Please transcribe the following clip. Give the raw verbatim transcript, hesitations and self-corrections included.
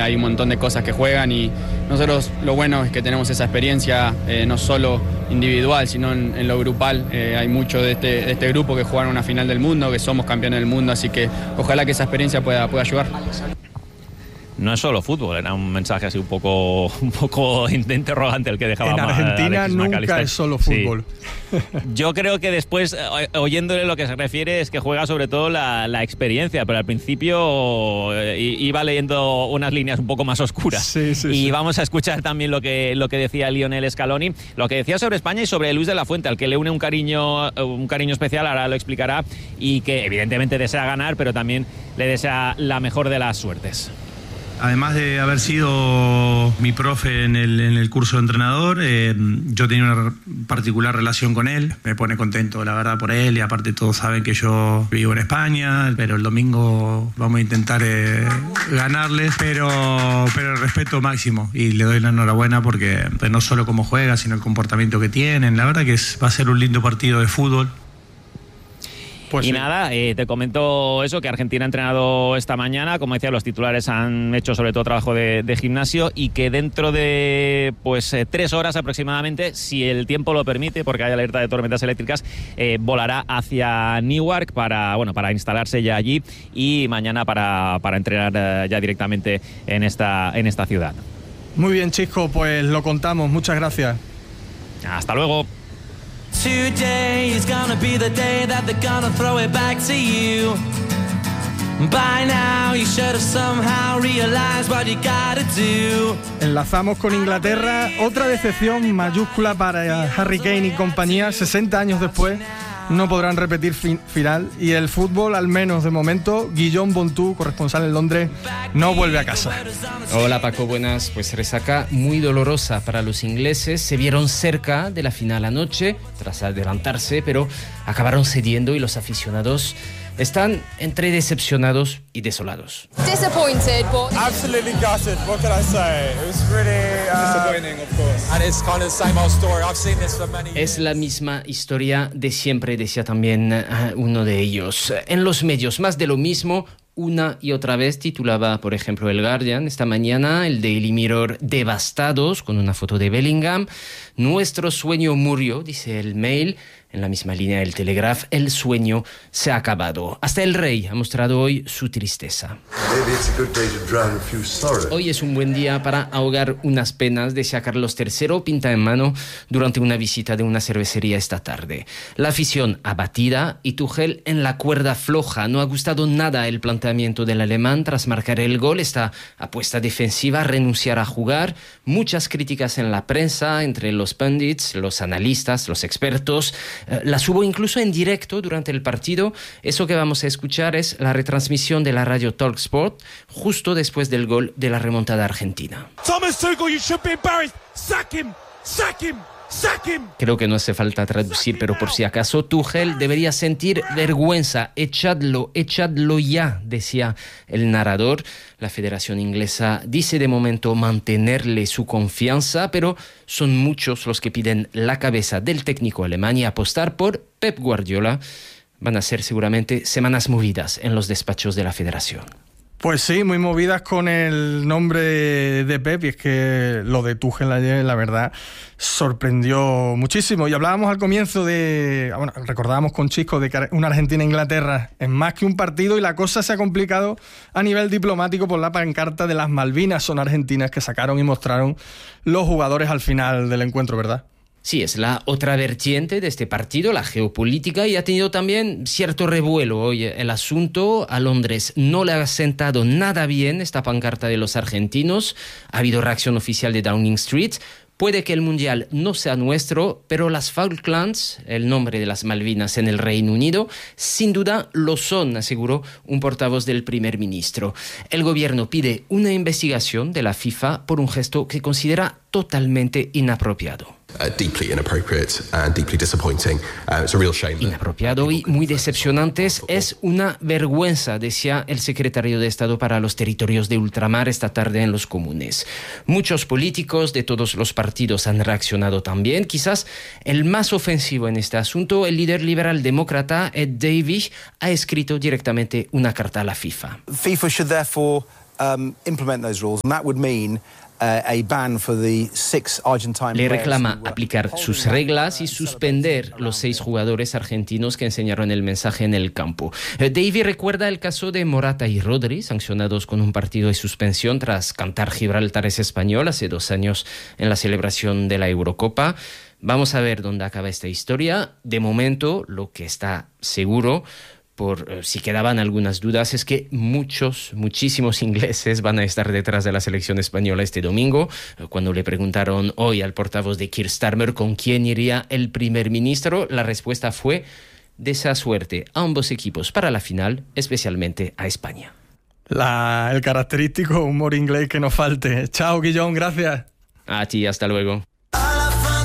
hay un montón de cosas que juegan y nosotros lo bueno es que tenemos esa experiencia, eh, no solo individual, sino en, en lo grupal. Eh, hay mucho de este, de este grupo que jugaron una final del mundo, que somos campeones del mundo, así que ojalá que esa experiencia pueda, pueda ayudar. No es solo fútbol, era un mensaje así un poco un poco interrogante el que dejaba. En Argentina Alexis nunca McAllister. es solo fútbol. Sí. Yo creo que después, oyéndole lo que se refiere, es que juega sobre todo la, la experiencia, pero al principio eh, iba leyendo unas líneas un poco más oscuras. Sí, sí, y sí. vamos a escuchar también lo que, lo que decía Lionel Scaloni, lo que decía sobre España y sobre Luis de la Fuente, al que le une un cariño, un cariño especial, ahora lo explicará, y que evidentemente desea ganar, pero también le desea la mejor de las suertes. Además de haber sido mi profe en el, en el curso de entrenador, eh, yo tenía una particular relación con él. Me pone contento, la verdad, por él. Y aparte todos saben que yo vivo en España, pero el domingo vamos a intentar eh, ganarles. Pero, pero el respeto máximo. Y le doy la enhorabuena porque no solo cómo juega, sino el comportamiento que tienen. La verdad que es, va a ser un lindo partido de fútbol. Pues y sí. nada, eh, te comento eso, que Argentina ha entrenado esta mañana, como decía, los titulares han hecho sobre todo trabajo de, de gimnasio, y que dentro de pues eh, tres horas aproximadamente, si el tiempo lo permite, porque hay alerta de tormentas eléctricas, eh, volará hacia Newark para, bueno, para instalarse ya allí, y mañana para, para entrenar eh, ya directamente en esta, en esta ciudad. Muy bien, Chisco, pues lo contamos, muchas gracias. Hasta luego. Today is gonna be the day that they're gonna throw it back to you. By now you should have somehow realized what you gotta do. Enlazamos con Inglaterra, otra decepción mayúscula para Harry Kane y compañía. sesenta años después no podrán repetir fin- final y el fútbol, al menos de momento. Guillaume Bontou, corresponsal en Londres, no vuelve a casa. Hola Paco, buenas. Pues resaca muy dolorosa para los ingleses. Se vieron cerca de la final anoche tras adelantarse, pero acabaron cediendo y los aficionados están entre decepcionados y desolados. Disappointed, but absolutely gutted. What can I say? It was really uh, disappointing, of course. And it's kind of the same old story. I've seen this for many years. Es la misma historia de siempre, decía también uh, uno de ellos. En los medios, más de lo mismo. Una y otra vez titulaba, por ejemplo, el Guardian esta mañana, el Daily Mirror, devastados, con una foto de Bellingham. Nuestro sueño murió, dice el Mail. En la misma línea del Telegraph, el sueño se ha acabado. Hasta el Rey ha mostrado hoy su tristeza. Hoy es un buen día para ahogar unas penas, decía Carlos tercero, pinta en mano, durante una visita de una cervecería esta tarde. La afición abatida y Tuchel en la cuerda floja. No ha gustado nada el planteamiento del alemán tras marcar el gol. Esta apuesta defensiva, renunciar a jugar. Muchas críticas en la prensa, entre los pundits, los analistas, los expertos. Las hubo incluso en directo durante el partido. Eso que vamos a escuchar es la retransmisión de la radio TalkSport justo después del gol de la remontada argentina. Thomas Tuchel, you should be embarrassed. Sack him, sack him. Creo que no hace falta traducir, pero por si acaso, Tuchel debería sentir vergüenza. Echadlo, echadlo ya, decía el narrador. La Federación Inglesa dice de momento mantenerle su confianza, pero son muchos los que piden la cabeza del técnico alemán y apostar por Pep Guardiola. Van a ser seguramente semanas movidas en los despachos de la Federación. Pues sí, muy movidas con el nombre de Pep, y es que lo de Tuchel ayer, la verdad, sorprendió muchísimo. Y hablábamos al comienzo de, bueno, recordábamos con Chisco de que una Argentina-Inglaterra es más que un partido, y la cosa se ha complicado a nivel diplomático por la pancarta de las Malvinas son argentinas que sacaron y mostraron los jugadores al final del encuentro, ¿verdad? Sí, es la otra vertiente de este partido, la geopolítica, y ha tenido también cierto revuelo hoy el asunto. A Londres no le ha sentado nada bien esta pancarta de los argentinos. Ha habido reacción oficial de Downing Street. Puede que el Mundial no sea nuestro, pero las Falklands, el nombre de las Malvinas en el Reino Unido, sin duda lo son, aseguró un portavoz del primer ministro. El gobierno pide una investigación de la FIFA por un gesto que considera totalmente inapropiado. Uh, deeply inappropriate and deeply disappointing. Uh, it's a real shame. Inapropiado y muy decepcionante. Es una vergüenza, decía el secretario de Estado para los Territorios de Ultramar esta tarde en los Comunes. Muchos políticos de todos los partidos han reaccionado también. Quizás el más ofensivo en este asunto, el líder liberal demócrata Ed Davey, ha escrito directamente una carta a la FIFA. FIFA should therefore um, implement those rules, and that would mean a ban for the six Argentine Le reclama aplicar sus reglas y suspender los seis jugadores argentinos que enseñaron el mensaje en el campo. Davy recuerda el caso de Morata y Rodri, sancionados con un partido de suspensión tras cantar Gibraltar es español hace dos años en la celebración de la Eurocopa. Vamos a ver dónde acaba esta historia. De momento, lo que está seguro, por eh, si quedaban algunas dudas, es que muchos, muchísimos ingleses van a estar detrás de la selección española este domingo. Cuando le preguntaron hoy al portavoz de Keir Starmer con quién iría el primer ministro, la respuesta fue: desea suerte a ambos equipos para la final, especialmente a España. La, el característico humor inglés que nos falte. Chao, Guillón, gracias. A ti, hasta luego.